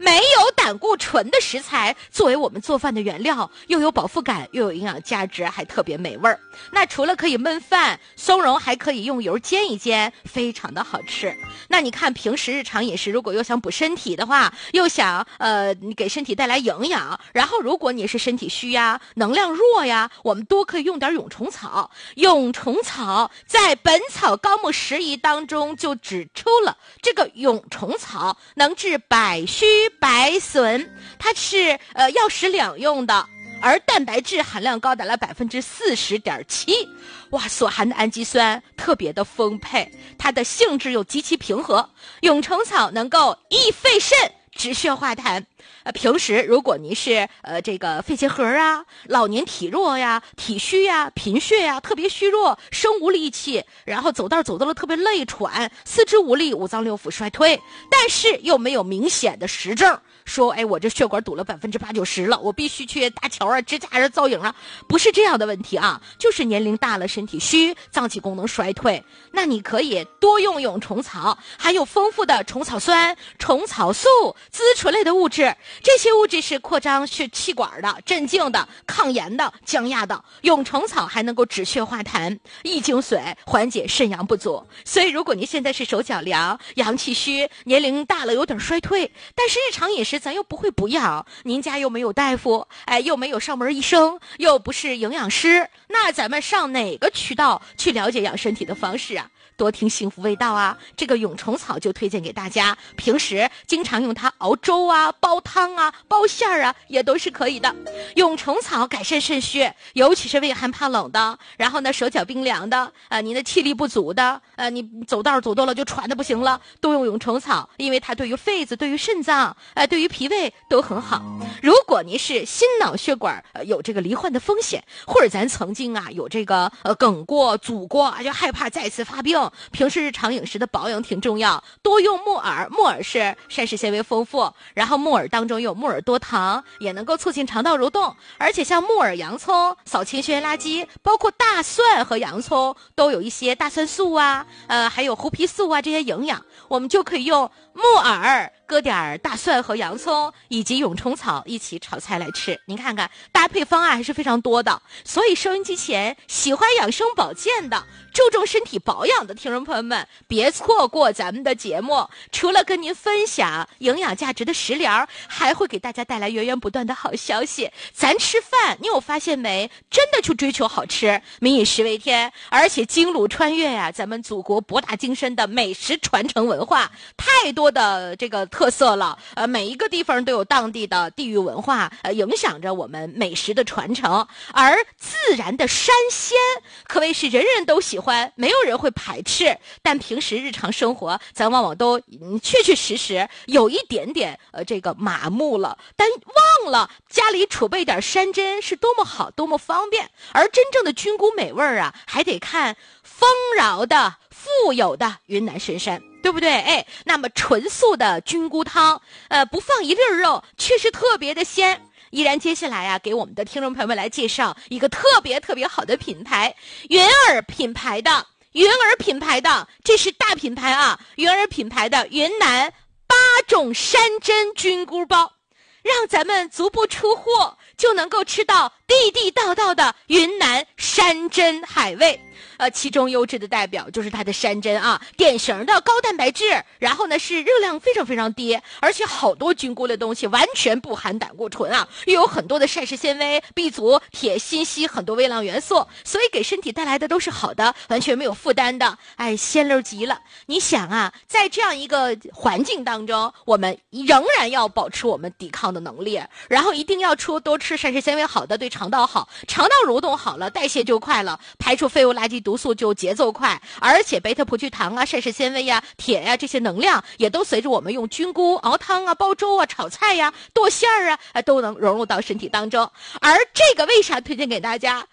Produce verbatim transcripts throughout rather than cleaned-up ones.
没有胆固醇的食材作为我们做饭的原料，又有饱腹感，又有营养价值，还特别美味儿。那除了可以焖饭，松茸还可以用油煎一煎，非常的好吃。那你看平时日常饮食，如果又想补身体的话，又想呃你给身体带来营养，然后如果你是身体虚呀、能量弱呀，我们多可以用点蛹虫草。蛹虫草在《本草纲目拾遗》当中就指出了这个蛹虫草能治百虚百损，它是呃药食两用的，而蛋白质含量高达了百分之四十点七，哇，所含的氨基酸特别的丰沛，它的性质又极其平和。蛹虫草能够益肺肾、止血化痰。呃，平时如果您是呃这个肺结核啊、老年体弱呀、体虚呀、贫血呀，特别虚弱，生无力气，然后走道走到了特别累喘，四肢无力，五脏六腑衰退，但是又没有明显的实证，说哎我这血管堵了百分之八九十了，我必须去搭桥啊、支架啊、造影啊，不是这样的问题啊，就是年龄大了，身体虚，脏器功能衰退。那你可以多用蛹虫草，含有丰富的虫草酸、虫草素、甾醇类的物质。这些物质是扩张是气管的、镇静的、抗炎的、降压的。蛹虫草还能够止血化痰、益精髓，缓解肾阳不足。所以如果您现在是手脚凉、阳气虚，年龄大了有点衰退，但是日常饮食咱又不会补养，您家又没有大夫，哎，又没有上门医生，又不是营养师，那咱们上哪个渠道去了解养身体的方式啊？多听幸福味道啊，这个蛹虫草就推荐给大家，平时经常用它熬粥啊、煲汤啊、包馅儿啊，也都是可以的。蛹虫草改善肾虚，尤其是畏寒怕冷的，然后呢手脚冰凉的，啊、呃，您的气力不足的，呃，你走道走多了就喘的不行了，都用蛹虫草，因为它对于肺子、对于肾脏、呃，对于脾胃都很好。如果您是心脑血管呃有这个罹患的风险，或者咱曾经啊有这个呃梗过、阻过，就害怕再次发病，平时日常饮食的保养挺重要，多用木耳，木耳是膳食纤维丰富，然后木耳当中有木耳多糖，也能够促进肠道蠕动，而且像木耳、洋葱、扫清血液垃圾，包括大蒜和洋葱都有一些大蒜素啊，呃，还有胡皮素啊这些营养，我们就可以用木耳搁点大蒜和洋葱以及蛹虫草一起炒菜来吃，您看看搭配方案还是非常多的。所以收音机前喜欢养生保健的、注重身体保养的听众朋友们，别错过咱们的节目。除了跟您分享营养价值的食疗，还会给大家带来源源不断的好消息。咱吃饭，你有发现没？真的去追求好吃，民以食为天，而且经鲁穿越呀、啊，咱们祖国博大精深的美食传承文化，太多的这个特色了。呃，每一个地方都有当地的地域文化，呃，影响着我们美食的传承。而自然的山鲜可谓是人人都喜欢，没有人会排斥。但平时日常生活，咱往往都嗯确确实实有一点点呃这个麻木了，但忘了家里储备点山珍是多么好，多么方便。而真正的菌菇美味啊，还得看丰饶的、富有的云南深山。对不对？哎，那么纯素的菌菇汤，呃，不放一粒肉，确实特别的鲜。依然接下来啊，给我们的听众朋友们来介绍一个特别特别好的品牌，云儿品牌的，云儿品牌的，这是大品牌啊，云儿品牌的云南八种山珍菌菇包，让咱们足不出户就能够吃到地地道道的云南山珍海味。呃，其中优质的代表就是它的山珍啊，典型的高蛋白质，然后呢是热量非常非常低，而且好多菌菇的东西完全不含胆固醇啊，又有很多的膳食纤维、B 族、铁、锌、硒很多微量元素，所以给身体带来的都是好的，完全没有负担的，哎，鲜溜极了。你想啊，在这样一个环境当中，我们仍然要保持我们抵抗的能力，然后一定要出多吃膳食纤维好的，对肠道好，肠道蠕动好了，代谢就快了，排出废物垃圾毒素就节奏快，而且贝塔葡聚糖啊、膳食纤维呀、铁呀、这些能量也都随着我们用菌菇熬汤啊、煲粥啊、炒菜呀、剁馅儿啊，都能融入到身体当中。而这个为啥推荐给大家？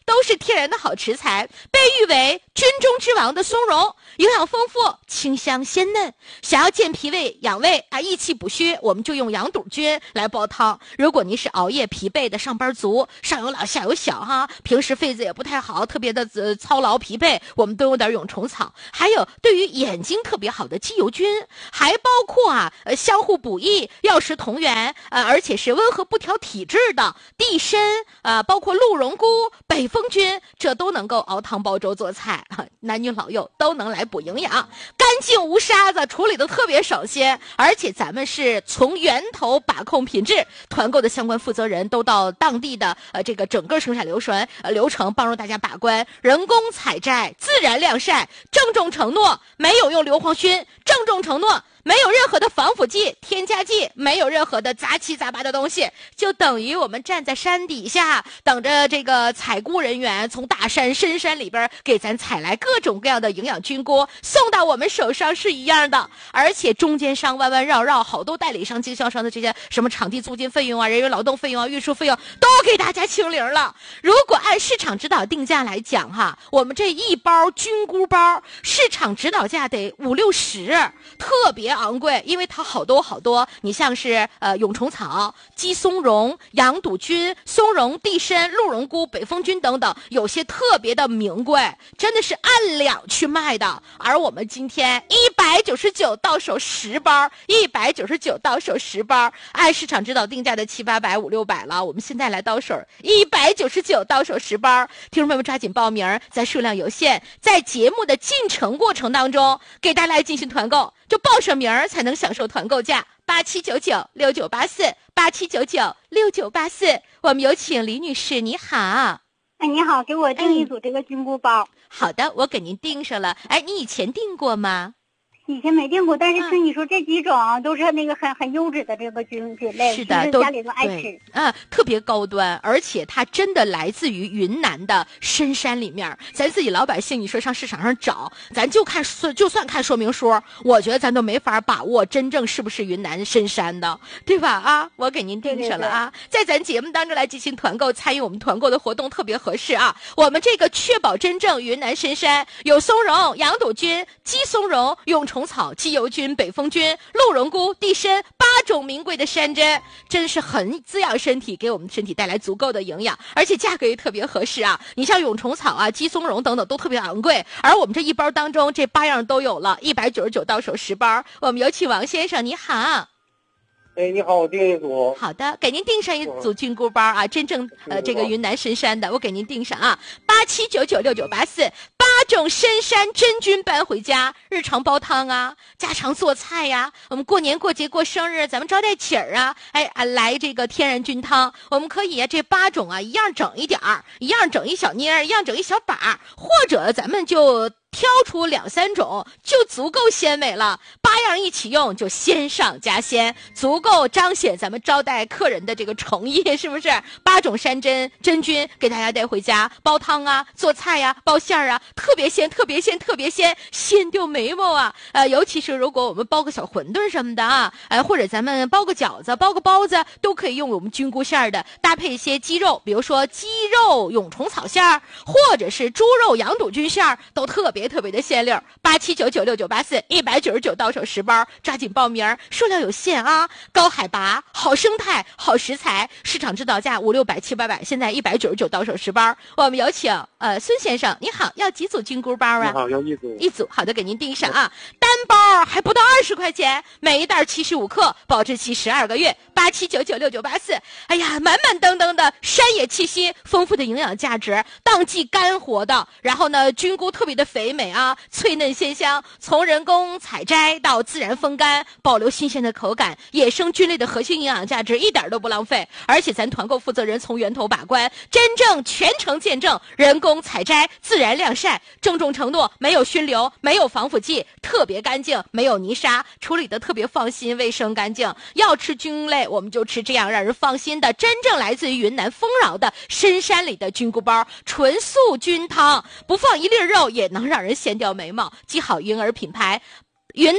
都是天然的好食材，被誉为菌中之王的松茸，营养丰富，清香鲜嫩。想要健脾胃、养胃啊，益气补虚，我们就用羊肚菌来煲汤。如果您是熬夜疲惫的上班族，上有老下有小哈，平时肺子也不太好，特别的、呃、操劳疲惫，我们都有点蛹虫草。还有对于眼睛特别好的鸡油菌，还包括啊呃相互补益、药食同源，呃而且是温和不调体质的地参，呃包括鹿茸菇、北风菌，这都能够熬汤煲粥做菜，男女老幼都能来补营养，干净无沙子，处理的特别省心。而且咱们是从源头把控品质，团购的相关负责人都到当地的呃这个整个生产流程呃流程帮助大家把关，人工采摘、自然晾晒，郑重承诺没有用硫磺熏，郑重承诺没有任何的防腐剂、添加剂，没有任何的杂七杂八的东西，就等于我们站在山底下，等着这个采菇人员从大山深山里边给咱采来各种各样的营养菌菇，送到我们手上是一样的。而且中间商弯弯绕绕，好多代理商、经销商的这些什么场地租金费用啊、人员劳动费用啊、运输费用都给大家清零了。如果按市场指导定价来讲哈，我们这一包菌菇包市场指导价得五六十，特别昂贵，因为它好多好多，你像是呃蛹虫草、鸡松茸、羊肚菌、松茸、地参、鹿茸菇、北风菌等等，有些特别的名贵，真的是按两去卖的。而我们今天一百九十九到手十包，一百九十九到手十包，按市场指导定价的七八百、五六百了，我们现在来到手一百九十九到手十包，听众朋友们抓紧报名，咱数量有限，在节目的进程过程当中给大家来进行团购，就报上名儿才能享受团购价八七九九六九八四八七九九六九八四。我们有请李女士，你好。 哎，你好，给我订一组这个菌菇包。 嗯、好的，我给您订上了。哎，你以前订过吗？ 以前没订过，但是听你说这几种都是那个很很优质的这个菌菌类， 是的， 都家里头爱吃啊，特别高端，而且它真的来自于云南的深山里面。咱自己老百姓，你说上市场上找，咱就看就算看说明书，我觉得咱都没法把握真正是不是云南深山的，对吧？啊，我给您订上了啊，对对对，在咱节目当中来进行团购，参与我们团购的活动特别合适啊。我们这个确保真正云南深山，有松茸、羊肚菌、鸡松茸、蛹虫草、鸡油菌、北风菌、鹿茸菇、地参八种名贵的山珍，真是很滋养身体，给我们身体带来足够的营养，而且价格也特别合适啊。你像蛹虫草啊、鸡松茸等等都特别昂贵，而我们这一包当中这八样都有了，一百九十九到手十包。我们有请王先生，你好。 哎，你好，我订一组。 好的，给您订上一组菌菇包啊，真正呃这个云南深山的，我给您订上啊，八七九九六九八四，八种深山真菌搬回家，日常煲汤啊，家常做菜呀、啊，我们过年过节过生日，咱们招待请儿啊，哎啊来这个天然菌汤，我们可以啊这八种啊一样整一点儿，一样整一小捏儿，一样整一小把，或者咱们就挑出两三种就足够鲜美了，八样一起用就鲜上加鲜，足够彰显咱们招待客人的这个诚意，是不是？八种山珍真菌给大家带回家煲汤啊，做菜呀、啊，包馅儿啊，特别鲜，特别鲜，特别鲜，鲜掉眉毛啊！呃，尤其是如果我们包个小馄饨什么的啊，呃，或者咱们包个饺子、包个包子，都可以用我们菌菇馅儿的，搭配一些鸡肉，比如说鸡肉蛹虫草馅儿，或者是猪肉羊肚菌馅儿，都特别特别的鲜溜。八七九九六九八四，一百九十九到手十包，抓紧报名，数量有限啊！高海拔、好生态、好食材，市场指导价五六百、七八百，现在一百九十九到手十包。我们有请呃孙先生，你好，要几组菌菇包啊？ 你好，要一组。 一组，好的，给您订上啊。单包还不到二十块钱，每一袋七十五克，保质期十二个月。八七九九六九八四，哎呀，满满登登的山野气息，丰富的营养价值，当季干活的，然后呢，菌菇特别的肥美啊，脆嫩鲜香，从人工采摘到自然风干，保留新鲜的口感，野生菌类的核心营养价值一点都不浪费。而且咱团购负责人从源头把关，真正全程见证人工采摘、自然晾晒，郑重承诺没有熏流，没有防腐剂，特别干净，没有泥沙，处理的特别放心，卫生干净。要吃菌类，我们就吃这样让人放心的，真正来自于云南丰饶的深山里的菌菇包，纯素菌汤，不放一粒肉也能让人掀掉眉毛，既好婴儿品牌。云南八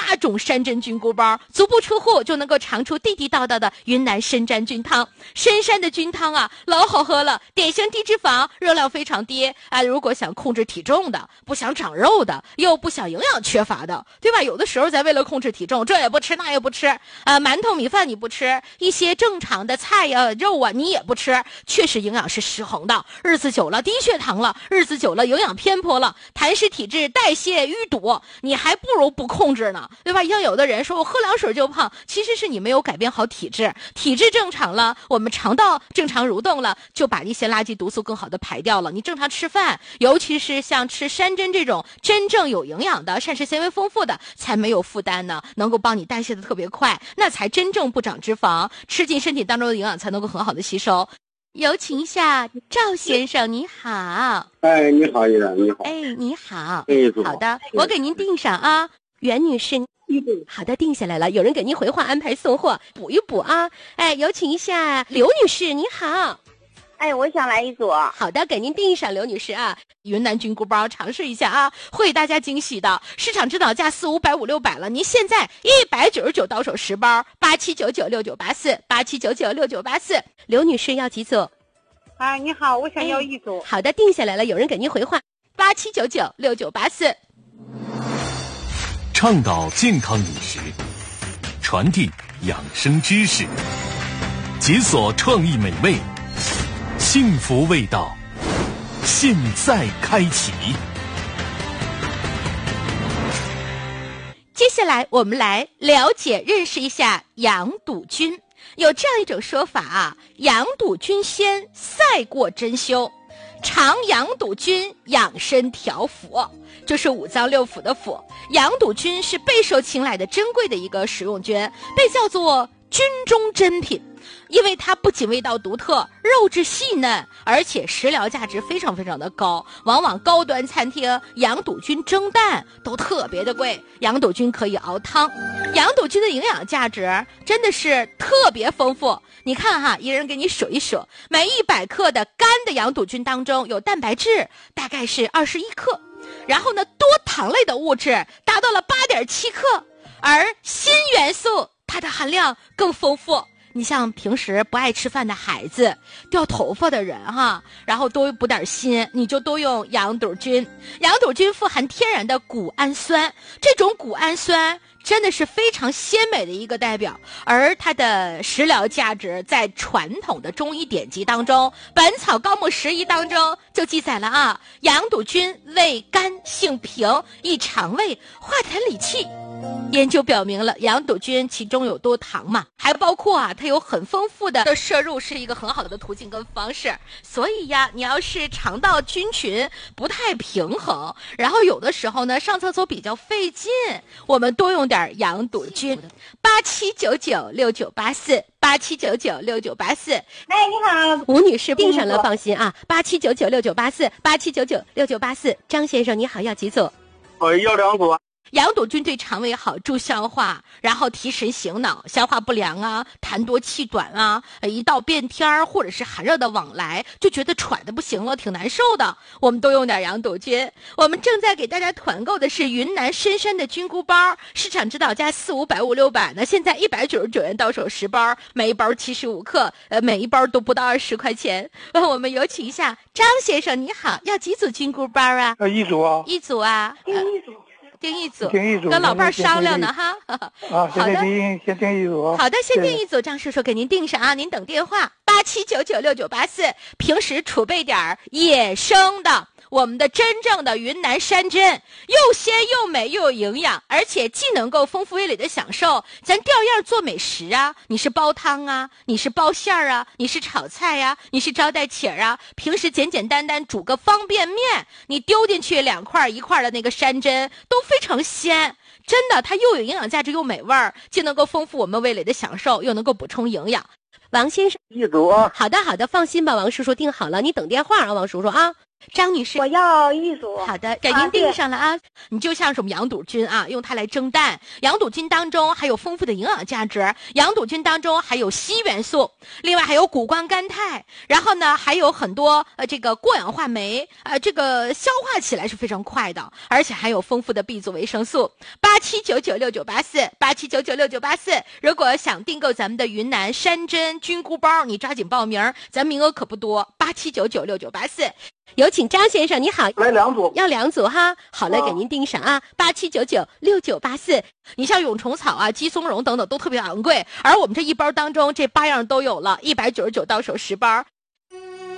八种山珍菌菇包，足不出户就能够尝出地地道道的云南深毡菌汤。深山的菌汤啊，老好喝了，典型低脂肪，热量非常低啊。如果想控制体重的，不想长肉的，又不想营养缺乏的，对吧？有的时候咱为了控制体重，这也不吃那也不吃啊，馒头米饭你不吃，一些正常的菜呀、肉啊你也不吃，确实营养是失衡的。日子久了低血糖了，日子久了营养偏颇了，痰湿体质、代谢淤堵，你还不如不控制呢，对吧？像有的人说我喝凉水就胖，其实是你没有改变好体质，体质正常了，我们肠道正常蠕动了，就把一些垃圾毒素更好的排掉了。你正常吃饭，尤其是像吃山珍这种真正有营养的、膳食纤维丰富的，才没有负担呢，能够帮你代谢的特别快，那才真正不长脂肪，吃进身体当中的营养才能够很好的吸收。有请一下赵先生，你好。 哎，你好，依然，你好。 哎，你好。 哎， 好的，我给您订上啊，袁女士。好的，定下来了，有人给您回话安排送货，补一补啊。哎，有请一下刘女士，你好。 哎，我想来一组。 好的，给您订上，刘女士啊。云南菌菇包尝试一下啊，会给大家惊喜的。市场指导价四五百五六百了，您现在一百九十九到手十包，八七九九六九八四，八七九九六九八四。刘女士要几组？ 啊，你好，我想要一组。 好的，定下来了，有人给您回话，八七九九六九八四。 倡导健康饮食，传递养生知识，解锁创意美味，幸福味道，现在开启。 接下来我们来了解认识一下羊肚菌。有这样一种说法啊，羊肚菌先，赛过针灸。尝羊肚菌养身调腑，这是五脏六腑的腑。羊肚菌是备受青睐的珍贵的一个食用菌，被叫做菌中珍品，因为它不仅味道独特，肉质细嫩，而且食疗价值非常非常的高。往往高端餐厅羊肚菌蒸蛋都特别的贵，羊肚菌可以熬汤。羊肚菌的营养价值真的是特别丰富。你看哈，一人给你数一数，每一百克的干的羊肚菌当中有蛋白质大概是二十一克，然后呢多糖类的物质达到了八点七克，而锌元素它的含量更丰富。你像平时不爱吃饭的孩子，掉头发的人哈，然后多补点锌，你就多用羊肚菌。羊肚菌富含天然的谷氨酸，这种谷氨酸真的是非常鲜美的一个代表，而它的食疗价值在传统的中医典籍当中，《本草纲目拾遗》当中就记载了啊，羊肚菌味甘性平，益肠胃，化痰理气。研究表明了羊肚菌其中有多糖嘛，还包括啊它有很丰富的的摄入，是一个很好的途径跟方式。所以呀，你要是肠道菌群不太平衡，然后有的时候呢上厕所比较费劲，我们多用点羊肚菌。八七九九六九八四，八七九九六九八四。 哎，你好， 吴女士订上了，放心啊，八七九九六九八四，八七九九六九八四。张先生你好，要几组？ 我要两组。 羊肚菌对肠胃好，助消化，然后提神醒脑，消化不良啊，痰多气短啊，一到变天儿或者是寒热的往来，就觉得喘的不行了，挺难受的。我们都用点羊肚菌。我们正在给大家团购的是云南深山的菌菇包，市场指导价四五百五六百呢，现在一百九十九元到手十包，每一包七十五克，呃，每一包都不到二十块钱。呃，我们有请一下张先生，你好，要几组菌菇包啊？ 呃，一组啊。 一组啊。 订一组。 订一组， 订一组， 跟老伴儿商量呢哈。 啊，好的，先订一组。 好的，先订一组，张叔叔给您订上啊，您等电话八七九九六九八四。平时储备点儿野生的，我们的真正的云南山珍，又鲜又美又有营养，而且既能够丰富味蕾的享受。咱调样做美食啊，你是煲汤啊，你是包馅儿啊，你是炒菜呀、啊，你是招待请啊，平时简简单单煮个方便面，你丢进去两块一块的那个山珍都非常鲜。真的，它又有营养价值又美味儿，既能够丰富我们味蕾的享受，又能够补充营养。王先生， 一组啊。 好的好的，放心吧，王叔叔订好了，你等电话啊，王叔叔啊。 张女士， 我要一组。 好的，给您订上了啊。你就像什么羊肚菌啊，用它来蒸蛋。羊肚菌当中还有丰富的营养价值，羊肚菌当中还有硒元素，另外还有谷胱甘肽，然后呢还有很多呃这个过氧化酶，呃这个消化起来是非常快的，而且还有丰富的 B 族维生素。八七九九六九八四，八七九九六九八四。如果想订购咱们的云南山珍菌菇包，你抓紧报名，咱名额可不多。八七九九六九八四。有请张先生，你好， 来两组， 要两组哈。好嘞，给您订上啊，八七九九六九八四。你像蛹虫草啊、鸡松茸等等都特别昂贵，而我们这一包当中这八样都有了，一百九十九到手十包，